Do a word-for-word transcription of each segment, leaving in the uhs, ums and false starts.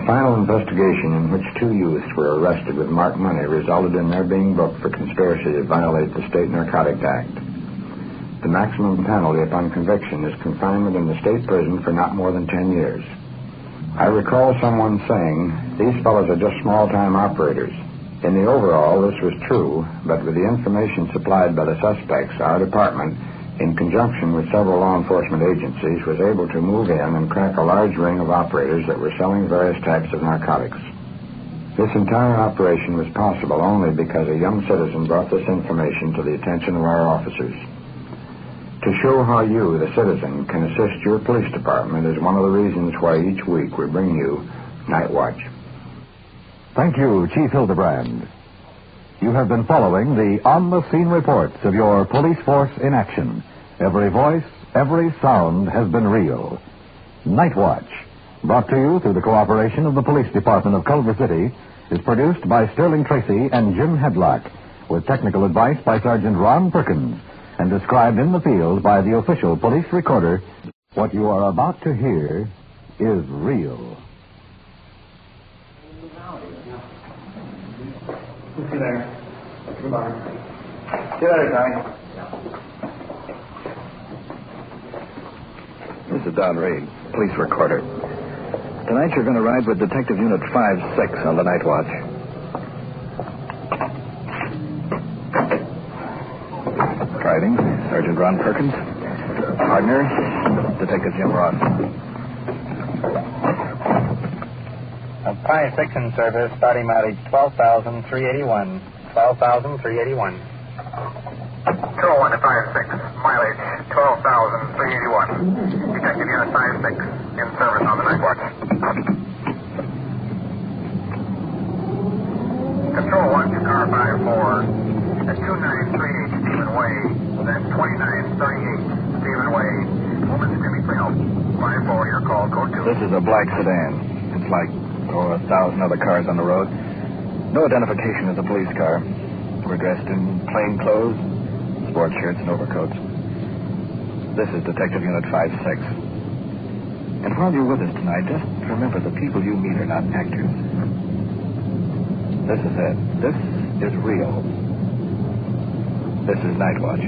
final investigation in which two youths were arrested with marked money resulted in their being booked for conspiracy to violate the State Narcotics Act. The maximum penalty upon conviction is confinement in the state prison for not more than ten years. I recall someone saying, these fellows are just small-time operators. In the overall, this was true, but with the information supplied by the suspects, our department, in conjunction with several law enforcement agencies, was able to move in and crack a large ring of operators that were selling various types of narcotics. This entire operation was possible only because a young citizen brought this information to the attention of our officers. To show how you, the citizen, can assist your police department is one of the reasons why each week we bring you Night Watch. Thank you, Chief Hildebrand. You have been following the on-the-scene reports of your police force in action. Every voice, every sound has been real. Night Watch, brought to you through the cooperation of the Police Department of Culver City, is produced by Sterling Tracy and Jim Hedlock, with technical advice by Sergeant Ron Perkins, and described in the field by the official police recorder. What you are about to hear is real. See you later. Goodbye. See you later, Tommy. This is Don Reed, police recorder. Tonight you're going to ride with Detective Unit five six on the Night Watch. Driving, Sergeant Ron Perkins. Partner, Detective Jim Ross. five six in service, starting mileage twelve thousand three eighty-one. twelve thousand three eighty-one. two oh one to five six, mileage twelve thousand three eighty-one. Detective Unit five six in service on the Night Watch. Control one to car five four at two nine three eight Stephen Way, then twenty-nine thirty-eight Stephen Way. Woman's Jimmy Trail. five four, your call, code two. This is a black sedan. It's like, oh, a thousand other cars on the road. No identification as a police car. We're dressed in plain clothes, sports shirts and overcoats. This is Detective Unit five six. And while you're with us tonight, just remember the people you meet are not actors. This is it. This is real. This is Night Watch.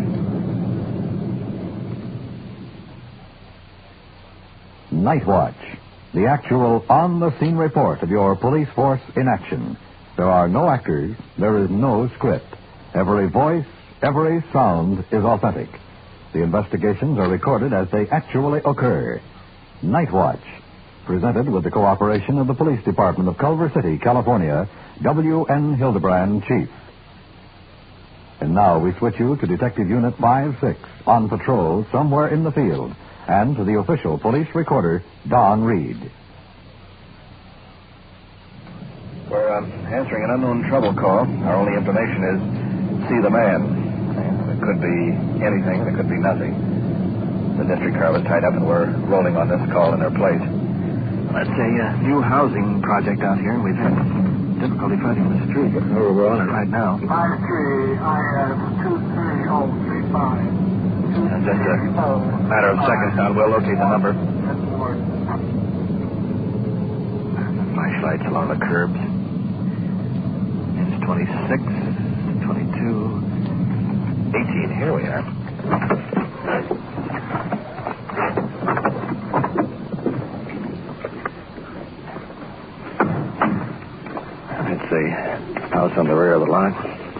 Night Watch, the actual on-the-scene report of your police force in action. There are no actors. There is no script. Every voice, every sound is authentic. The investigations are recorded as they actually occur. Night Watch, presented with the cooperation of the Police Department of Culver City, California, W N Hildebrand, Chief. And now we switch you to Detective Unit five six, on patrol somewhere in the field, and to the official police recorder, Don Reed. We're uh, answering an unknown trouble call. Our only information is, see the man. It could be anything, it could be nothing. The district car was tied up and we're rolling on this call in their place. That's a uh, new housing project out here, and we've had difficulty finding the street. Oh, we're on it right now. five three, I have two three oh three five. In just a matter of seconds now, we'll locate the number. Flashlights along the curbs. It's twenty-six, twenty-two, eighteen. Here we are. It's the house on the rear of the lot.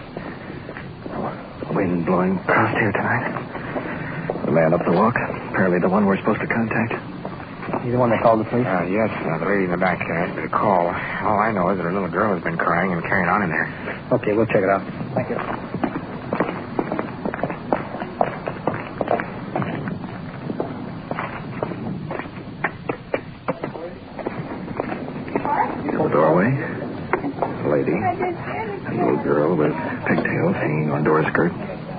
Wind blowing past here tonight. The man up the walk. Apparently the one we're supposed to contact. You the one that called the police? Uh, yes, uh, the lady in the back uh, asked me to call. All I know is that her little girl has been crying and carrying on in there. Okay, we'll check it out. Thank you. Doorway. A lady. A little girl with pigtails hanging on door skirt.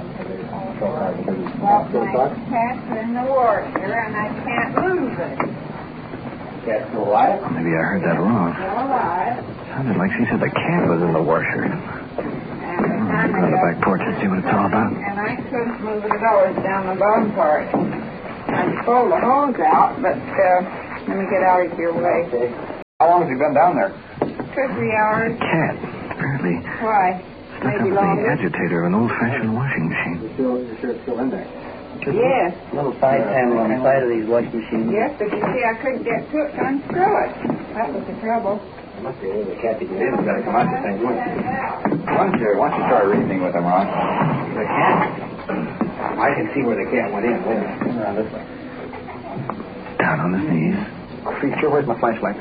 Well, my cat's in the washer, and I can't lose it. Cat's still alive? Maybe I heard that wrong. Still alive. Sounded like she said the cat was in the washer. And Hmm, go on the back porch and see what it's all about. And I couldn't move the doors down the bottom part. I pulled the hose out, but uh, let me get out of your way. How long has he been down there? Two or three hours. Cat. Apparently Why? stuck Maybe up the longer. agitator of an old-fashioned washing machine. You're still, you're sure it's still in there? Yes. Little side panel on the side of these washing machines. Yes, but you see, I couldn't get to it to unscrew it. That was the trouble. Must be a little cat to get in. It's got to come out the same way. Why don't you, why don't you start reasoning with him, Ron? The cat? I can see where the cat went in. Wait a minute. Come around this way. Down on his knees. Creature, where's my flashlight?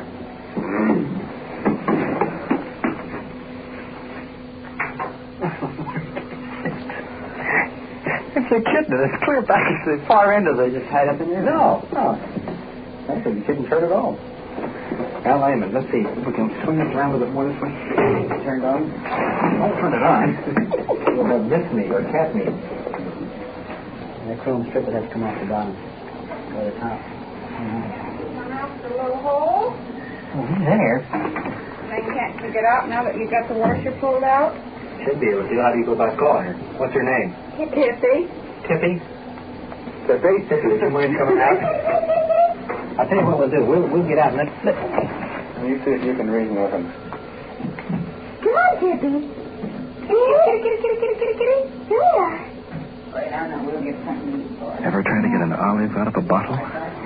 It's a kitten. It's clear back to the far end of the... Just tied up in there? No, no. Actually, you couldn't turn it on. Now, wait a minute. Let's see. If we can swing this around a little bit more this way. Turn it on. Don't turn it on. We'll have miss me or cat me. That chrome strip would have to come off the bottom. Go to the top. Come out the little hole. Oh, he's there. Then can't you get out now that you got the washer pulled out? Should be able to. How do you go about calling her? What's her name? Tippy. Tippy? Tippy? Tippy, would you mind coming out? I'll tell you what we'll do. We'll, we'll get out and let's... let's... You see if you can reason with him. Come on, Tippy. Kitty, kitty, kitty, kitty, kitty, kitty. Here we are. Wait, I know. We'll get something to eat for her. Ever tried to get an olive out of a bottle?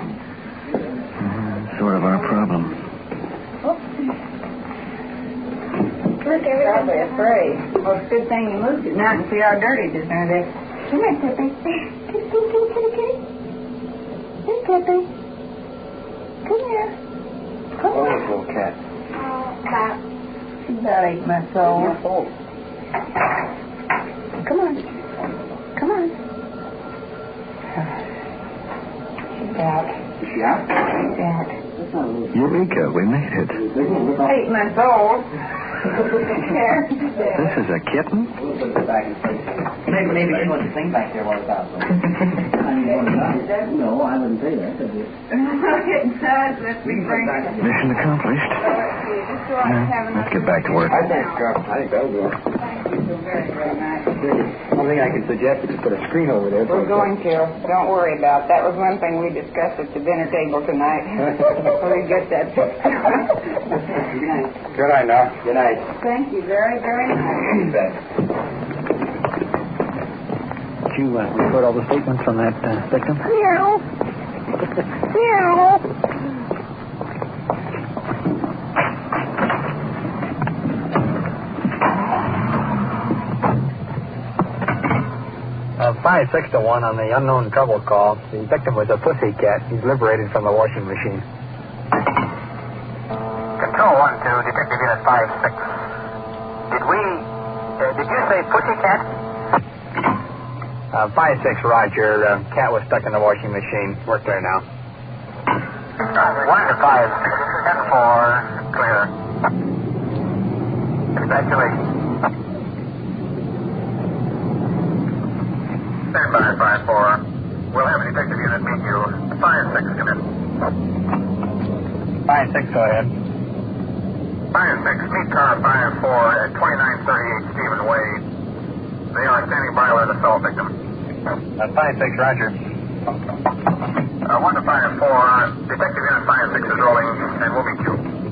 Mm, sort of our problem. Look, everybody's afraid. Well, it's a good thing you moved it now and see how dirty it is down there. Come here, Tippy. Kitty, kitty, kitty, kitty, kitty. Here, Tippy. Come here. Come Oh, here. little cat. Oh, cat. She about ate my soul. Come on. Come on. She's out. Is she out? She's out. Eureka, we made it. Ate my soul. Here. This is a kitten? We'll put it back in place. Maybe, maybe she wants to sing back there while it's out. No, I wouldn't say that. It does. Let's be frank. Mission accomplished. Yeah, let's get back to work. I think, uh, I think that'll do it. Thank you so very, very much. One thing I can suggest is to put a screen over there. We're going to. Don't worry about that. That was one thing we discussed at the dinner table tonight. We get that fixed. Good night. Good night now. Good night. Thank you very, very much. You bet. Did you uh, record all the statements from that uh, victim? Meow. Meow. Uh, five, six to one on the unknown trouble call. The victim was a pussy cat. He's liberated from the washing machine. Control one to Detective Unit five six. Did we... Uh, did you say pussycat? Uh, five, six, Roger. Uh, cat was stuck in the washing machine. Work there now. One to five six. ten four. Clear. Congratulations. Stand by, five four. We'll have a detective unit meet you. five six, come in. Five, six, go ahead. five six, meet car five four at twenty-nine thirty-eight Stephen Way. They are standing by with the assault victim. Uh, five, six, Roger. Uh, one to five four. Detective unit five six is rolling, and we'll meet you.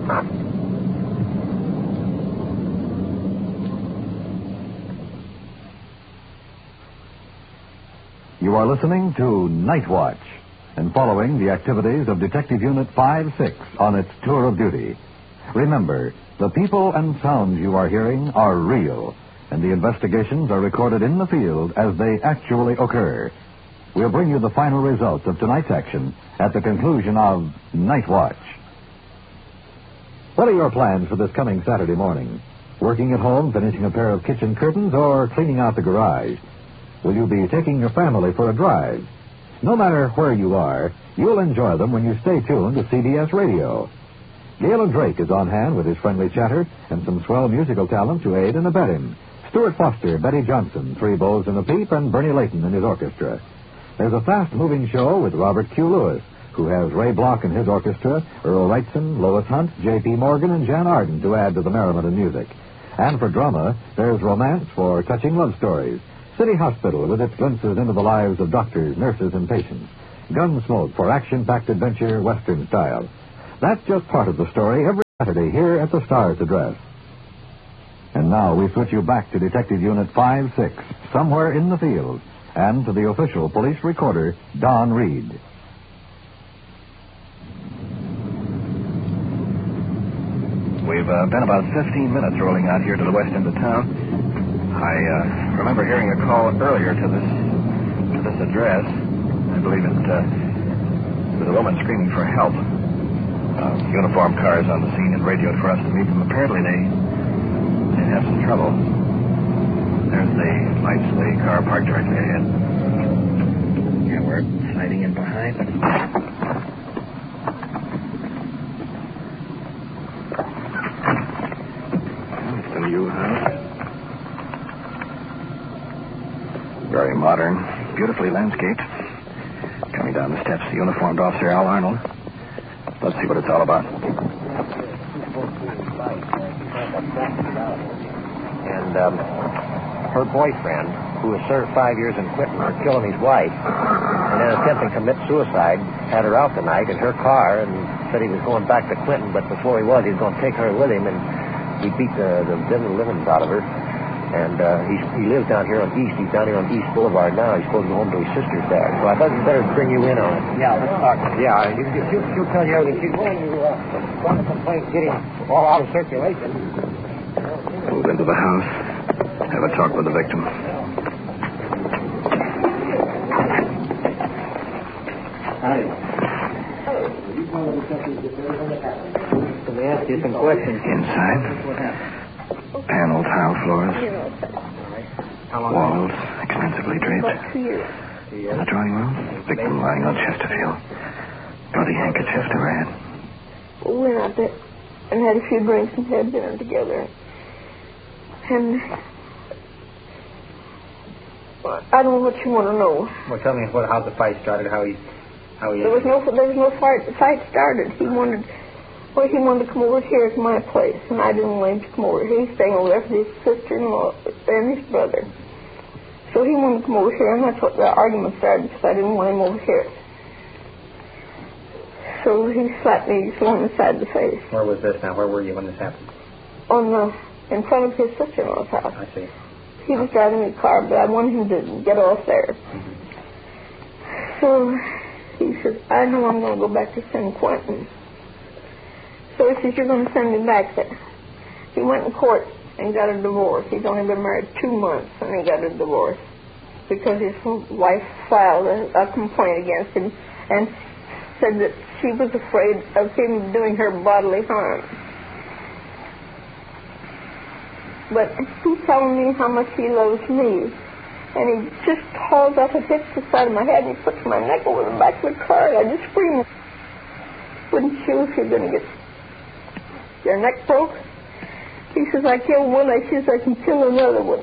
You are listening to Night Watch and following the activities of Detective Unit five six on its tour of duty. Remember, the people and sounds you are hearing are real, and the investigations are recorded in the field as they actually occur. We'll bring you the final results of tonight's action at the conclusion of Night Watch. What are your plans for this coming Saturday morning? Working at home, finishing a pair of kitchen curtains, or cleaning out the garage? Will you be taking your family for a drive? No matter where you are, you'll enjoy them when you stay tuned to C B S Radio. Galen Drake is on hand with his friendly chatter and some swell musical talent to aid and abet him. Stuart Foster, Betty Johnson, three bows and a peep, and Bernie Layton in his orchestra. There's a fast-moving show with Robert Q. Lewis, who has Ray Block and his orchestra, Earl Wrightson, Lois Hunt, J P. Morgan, and Jan Arden to add to the merriment and music. And for drama, there's romance for touching love stories. City Hospital with its glimpses into the lives of doctors, nurses, and patients. Gunsmoke for action-packed adventure, Western style. That's just part of the story. Every Saturday here at the Stars address. And now we switch you back to Detective Unit five six, somewhere in the field, and to the official police recorder, Don Reed. We've uh, been about fifteen minutes rolling out here to the west end of town. I uh, remember hearing a call earlier to this to this address. I believe it uh, was a woman screaming for help. Uh, uniformed cars on the scene and radioed for us to meet them. Apparently they they have some trouble. There's the lights of the car parked directly ahead. Yeah, we're sliding in behind. It's the new house. Very modern, beautifully landscaped. Coming down the steps, the uniformed officer, Al Arnold. Let's see what it's all about. And um, her boyfriend, who was served five years in Quinton for killing his wife, and then attempting to commit suicide, had her out the night in her car and said he was going back to Quinton, but before he was, he was going to take her with him, and he beat the, the devil livings out of her. And uh, he, he lives down here on East. He's down here on East Boulevard now. He's supposed to go home to his sister's there. So I thought we'd better bring you in on it. Yeah, let's talk. Yeah, you, you, she'll, she'll tell you everything. She's going to uh, want the complaint getting all out of circulation. Move into the house. Have a talk with the victim. Hi. Let me ask you some questions. Inside. Panel tile floors. Walls extensively draped. In the drawing room, victim lying on Chesterfield. Bloody handkerchiefs to her head. We went out there and had a few drinks and had dinner together. And well, I don't know what you want to know. Well, tell me what, how the fight started, how he... How he there was no there was no fight. The fight started. He wanted... Well, he wanted to come over here to my place, and I didn't want him to come over here. He's staying over there for his sister-in-law and his brother. So he wanted to come over here, and that's what the argument started, because I didn't want him over here. So he slapped me on the side of the face. Where was this now? Where were you when this happened? On the, in front of his sister-in-law's house. I see. He was driving a car, but I wanted him to get off there. Mm-hmm. So he said, I know I'm going to go back to San Quentin. So he says, you're going to send me back there. He went in court and got a divorce. He's only been married two months, and he got a divorce because his wife filed a, a complaint against him and said that she was afraid of him doing her bodily harm. But he's telling me how much he loves me, and he just hauls up and hits the side of my head, and he puts my neck over the back of the car, and I just scream. Wouldn't you if you're going to get your neck broke? He says, I killed one, I says I can kill another one.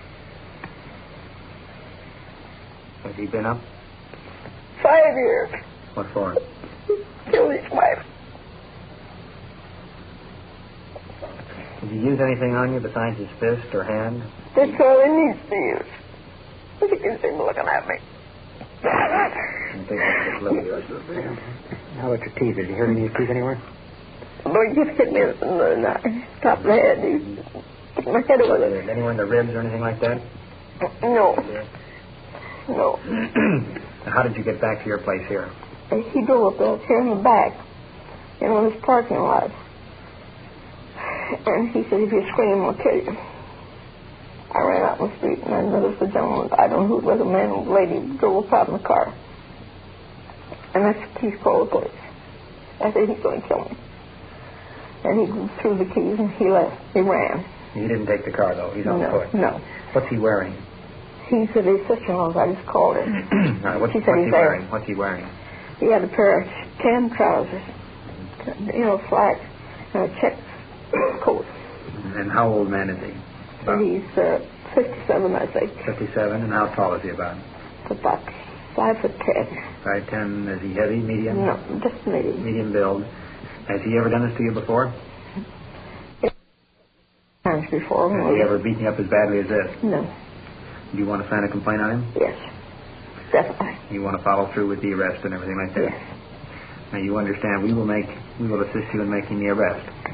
Has he been up? Five years. What for? Killed his wife. Did he use anything on you besides his fist or hand? That's all he needs to use. Look at this thing looking at me. I think that's just look at yours. How about your teeth? Did you hear any of your teeth anywhere? Lord, you just hit me in the top of the head. He hit my head over there. Anywhere in the ribs or anything like that? No. No. How did you get back to your place here? He drove up out here in the back, in one of his parking lots. And he said, if you scream, I'll kill you. I ran out in the street, and I noticed the gentleman, I don't know who it was, a man or a lady, drove up out in the car. And that's the keys called the police. I said, he's going to kill me. And he threw the keys, and he left. He ran. He didn't take the car, though. He's on no, foot. No. What's he wearing? He said his sister-in-law's. I just called her. Right, what's, she said what's he's he there. wearing? What's he wearing? He had a pair of tan trousers, you know, slacks, and a check coat. And how old man is he? About he's uh, fifty-seven, I think. fifty-seven, and how tall is he about? About five foot ten. Five ten. Is he heavy, medium? No, just medium. Medium build. Has he ever done this to you before? Times before. Has he ever beaten you up as badly as this? No. Do you want to sign a complaint on him? Yes, definitely. You want to follow through with the arrest and everything like that? Yes. Now you understand we will make we will assist you in making the arrest.